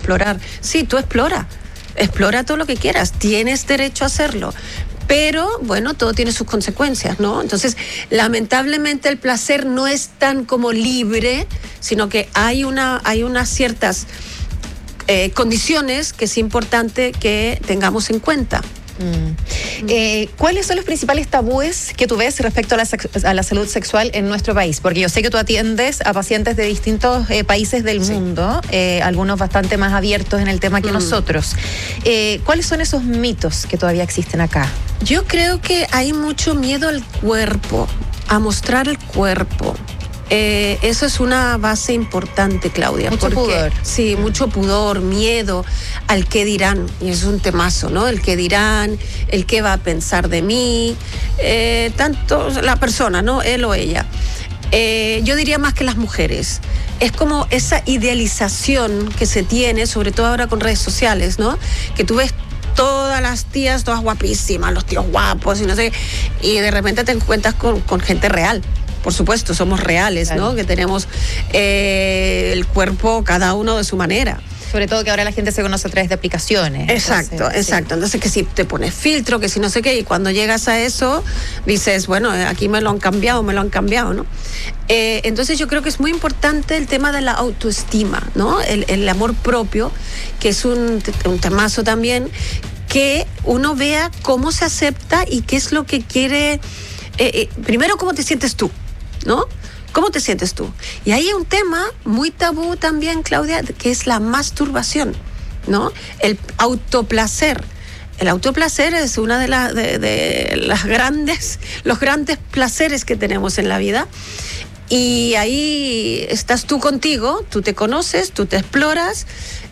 explorar. Sí, tú explora todo lo que quieras, tienes derecho a hacerlo. Pero, bueno, todo tiene sus consecuencias, ¿no? Entonces, lamentablemente el placer no es tan como libre, sino que hay unas ciertas condiciones que es importante que tengamos en cuenta. ¿Cuáles son los principales tabúes que tú ves respecto a la salud sexual en nuestro país? Porque yo sé que tú atiendes a pacientes de distintos países del mundo, algunos bastante más abiertos en el tema que nosotros. ¿Cuáles son esos mitos que todavía existen acá? Yo creo que hay mucho miedo al cuerpo, a mostrar el cuerpo. Eso es una base importante, Claudia. Mucho pudor. Sí, mucho pudor, miedo al qué dirán. Y es un temazo, ¿no? El qué dirán, el qué va a pensar de mí, tanto la persona, ¿no? Él o ella. Yo diría más que las mujeres. Es como esa idealización que se tiene, sobre todo ahora con redes sociales, ¿no? Que tú ves todas las tías, todas guapísimas, los tíos guapos y no sé, y de repente te encuentras con gente real. Por supuesto, somos reales, claro, ¿no? Que tenemos el cuerpo cada uno de su manera. Sobre todo que ahora la gente se conoce a través de aplicaciones. Exacto. Entonces que si te pones filtro, que si no sé qué, y cuando llegas a eso, dices, bueno, aquí me lo han cambiado, ¿no? Entonces yo creo que es muy importante el tema de la autoestima, ¿no? El amor propio, que es un temazo también, que uno vea cómo se acepta y qué es lo que quiere. Primero, ¿cómo te sientes tú? ¿No? ¿Cómo te sientes tú? Y ahí hay un tema muy tabú también, Claudia, que es la masturbación, ¿no? El autoplacer. El autoplacer es una de los grandes placeres que tenemos en la vida. Y ahí estás tú contigo, tú te conoces, tú te exploras.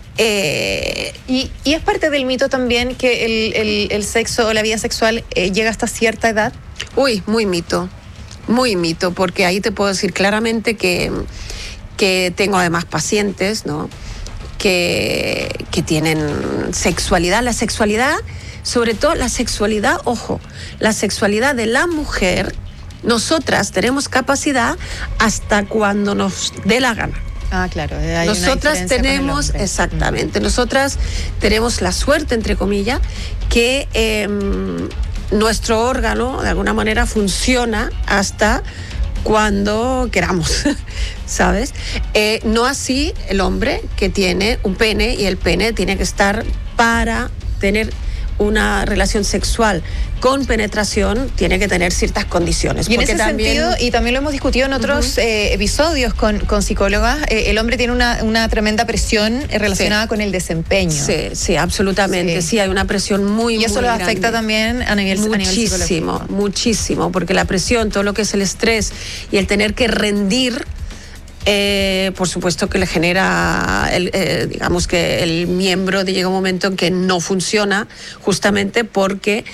Y es parte del mito también que el sexo o la vida sexual llega hasta cierta edad. Uy, muy mito, porque ahí te puedo decir claramente que tengo además pacientes, ¿no? que tienen sexualidad. La sexualidad, sobre todo la sexualidad, ojo, la sexualidad de la mujer, nosotras tenemos capacidad hasta cuando nos dé la gana. Ah, claro. Nosotras tenemos, exactamente, nosotras tenemos la suerte, entre comillas, que nuestro órgano de alguna manera funciona hasta cuando queramos, ¿sabes? No así el hombre, que tiene un pene, y el pene tiene que estar para tener una relación sexual con penetración, tiene que tener ciertas condiciones. Y en ese sentido, y también lo hemos discutido en otros episodios con psicólogas, el hombre tiene una tremenda presión relacionada con el desempeño. Sí, absolutamente. Sí, hay una presión muy, y eso lo afecta también a nivel psicológico. Muchísimo, porque la presión, todo lo que es el estrés y el tener que rendir, por supuesto que le genera, digamos que el miembro llega un momento en que no funciona, justamente porque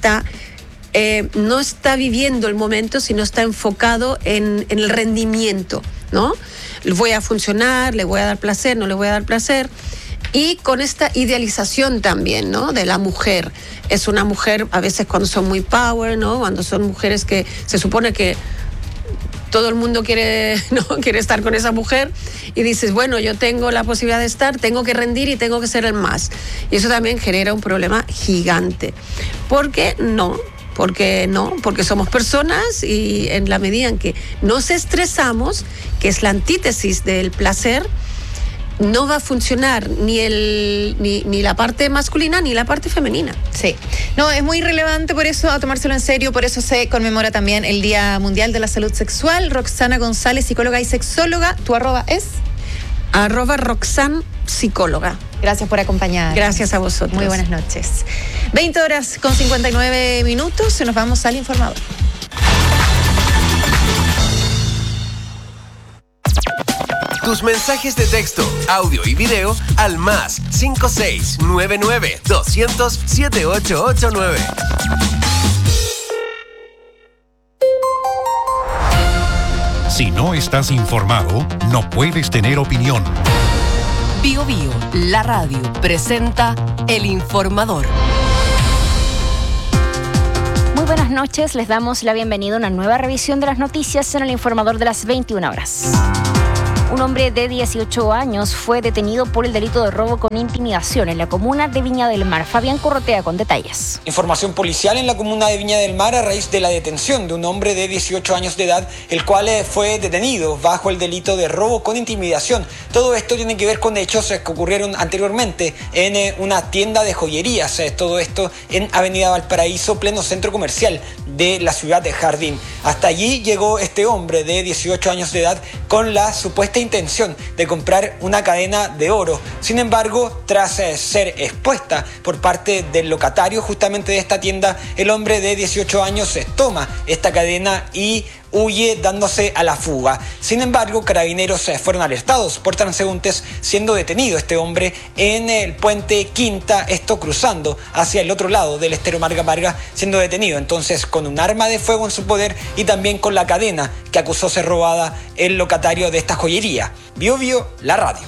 no está viviendo el momento, sino está enfocado en el rendimiento, ¿no? Voy a funcionar, le voy a dar placer, no le voy a dar placer. Y con esta idealización también, ¿no? De la mujer. Es una mujer, a veces cuando son muy power, ¿no? Cuando son mujeres que se supone que todo el mundo quiere estar con esa mujer, y dices, bueno, yo tengo la posibilidad de estar, tengo que rendir y tengo que ser el más. Y eso también genera un problema gigante. Porque somos personas, y en la medida en que nos estresamos, que es la antítesis del placer, no va a funcionar ni la parte masculina ni la parte femenina. Sí. No, es muy relevante por eso, a tomárselo en serio, por eso se conmemora también el Día Mundial de la Salud Sexual. Roxana González, psicóloga y sexóloga. ¿Tu arroba es? @Roxan Psicóloga. Gracias por acompañarnos. Gracias a vosotros. Muy buenas noches. 20:59. Nos vamos al informador. Tus mensajes de texto, audio y video al +5699 200 7889. Si no estás informado, no puedes tener opinión. Bio Bio, la radio, presenta El Informador. Muy buenas noches, les damos la bienvenida a una nueva revisión de las noticias en El Informador de las 21 horas. Un hombre de 18 años fue detenido por el delito de robo con intimidación en la comuna de Viña del Mar. Fabián Corrotea con detalles. Información policial en la comuna de Viña del Mar a raíz de la detención de un hombre de 18 años de edad, el cual fue detenido bajo el delito de robo con intimidación. Todo esto tiene que ver con hechos que ocurrieron anteriormente en una tienda de joyerías. Todo esto en Avenida Valparaíso, pleno centro comercial de la ciudad de Jardín. Hasta allí llegó este hombre de 18 años de edad con la supuesta intención de comprar una cadena de oro. Sin embargo, tras ser expuesta por parte del locatario justamente de esta tienda, el hombre de 18 años toma esta cadena y huye dándose a la fuga. Sin embargo, carabineros fueron alertados por transeúntes, siendo detenido este hombre en el puente Quinta, esto cruzando hacia el otro lado del estero Marga Marga, siendo detenido entonces con un arma de fuego en su poder y también con la cadena que acusó ser robada el locatario de esta joyería. Bio Bio, la radio.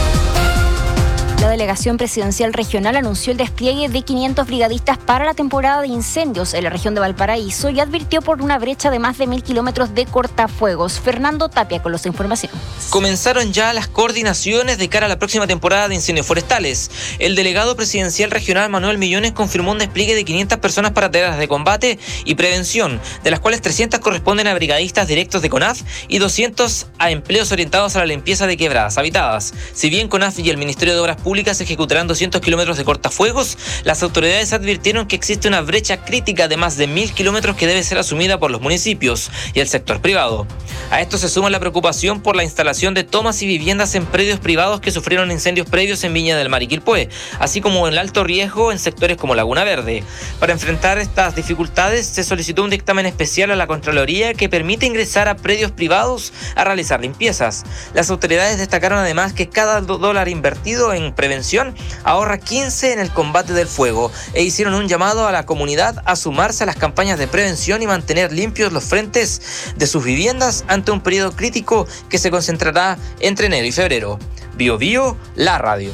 La delegación presidencial regional anunció el despliegue de 500 brigadistas para la temporada de incendios en la región de Valparaíso y advirtió por una brecha de más de 1.000 kilómetros de cortafuegos. Fernando Tapia con las informaciones. Comenzaron ya las coordinaciones de cara a la próxima temporada de incendios forestales. El delegado presidencial regional Manuel Millones confirmó un despliegue de 500 personas para tareas de combate y prevención, de las cuales 300 corresponden a brigadistas directos de CONAF y 200 a empleos orientados a la limpieza de quebradas habitadas. Si bien CONAF y el Ministerio de Obras Públicas ejecutarán 200 kilómetros de cortafuegos, las autoridades advirtieron que existe una brecha crítica de más de 1.000 kilómetros que debe ser asumida por los municipios y el sector privado. A esto se suma la preocupación por la instalación de tomas y viviendas en predios privados que sufrieron incendios previos en Viña del Mar y Quilpué, así como el alto riesgo en sectores como Laguna Verde. Para enfrentar estas dificultades, se solicitó un dictamen especial a la Contraloría que permite ingresar a predios privados a realizar limpiezas. Las autoridades destacaron además que cada dólar invertido en prevención ahorra 15 en el combate del fuego e hicieron un llamado a la comunidad a sumarse a las campañas de prevención y mantener limpios los frentes de sus viviendas ante un periodo crítico que se concentrará entre enero y febrero. Bio Bio, la radio.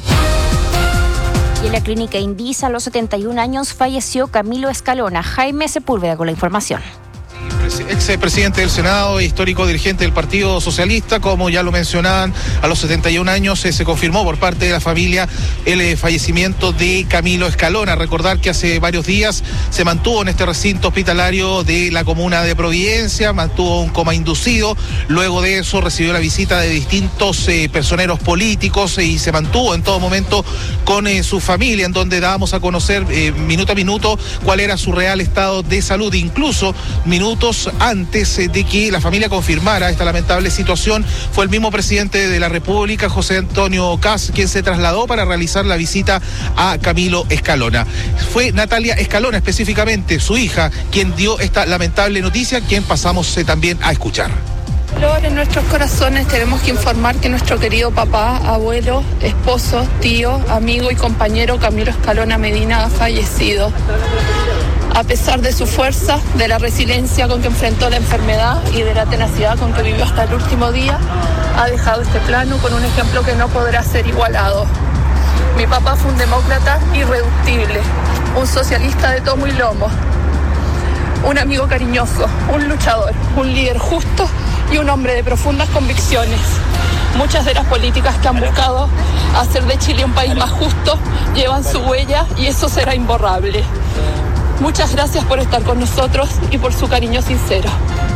Y en la clínica Indisa, a los 71 años, falleció Camilo Escalona. Jaime Sepúlveda con la información. Expresidente del Senado, histórico dirigente del Partido Socialista, como ya lo mencionaban, a los 71 años se confirmó por parte de la familia el fallecimiento de Camilo Escalona. Recordar que hace varios días se mantuvo en este recinto hospitalario de la comuna de Providencia, mantuvo un coma inducido, luego de eso recibió la visita de distintos personeros políticos y se mantuvo en todo momento con su familia, en donde dábamos a conocer minuto a minuto cuál era su real estado de salud, incluso minutos antes de que la familia confirmara esta lamentable situación. Fue el mismo presidente de la República, José Antonio Kast, quien se trasladó para realizar la visita a Camilo Escalona. Fue Natalia Escalona, específicamente su hija, quien dio esta lamentable noticia, quien pasamos también a escuchar. En nuestros corazones tenemos que informar que nuestro querido papá, abuelo, esposo, tío, amigo y compañero Camilo Escalona Medina ha fallecido. A pesar de su fuerza, de la resiliencia con que enfrentó la enfermedad y de la tenacidad con que vivió hasta el último día, ha dejado este plano con un ejemplo que no podrá ser igualado. Mi papá fue un demócrata irreductible, un socialista de tomo y lomo, un amigo cariñoso, un luchador, un líder justo y un hombre de profundas convicciones. Muchas de las políticas que han buscado hacer de Chile un país más justo llevan su huella y eso será imborrable. Muchas gracias por estar con nosotros y por su cariño sincero.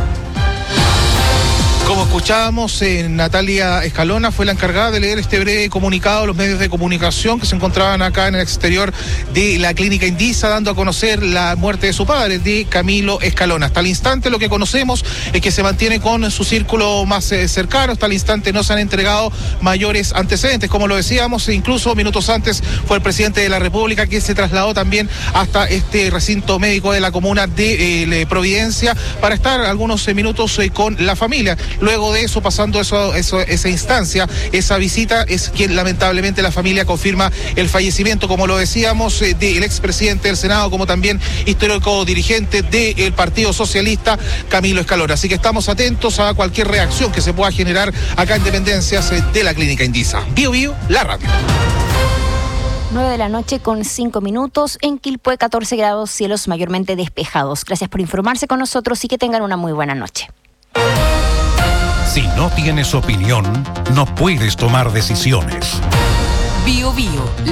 Como escuchábamos, Natalia Escalona fue la encargada de leer este breve comunicado a los medios de comunicación que se encontraban acá en el exterior de la clínica Indisa, dando a conocer la muerte de su padre, de Camilo Escalona. Hasta el instante lo que conocemos es que se mantiene con su círculo más cercano. Hasta el instante no se han entregado mayores antecedentes. Como lo decíamos, incluso minutos antes fue el presidente de la República quien se trasladó también hasta este recinto médico de la comuna de Providencia para estar algunos minutos con la familia. Luego de eso, pasando esa instancia, esa visita, es quien lamentablemente la familia confirma el fallecimiento, como lo decíamos, del expresidente del Senado, como también histórico dirigente del Partido Socialista, Camilo Escalona. Así que estamos atentos a cualquier reacción que se pueda generar acá en Dependencias de la Clínica Indisa. Bio Bio, la radio. 9 de la noche con 5 minutos. En Quilpué, 14 grados, cielos mayormente despejados. Gracias por informarse con nosotros y que tengan una muy buena noche. Si no tienes opinión, no puedes tomar decisiones. Bio Bio.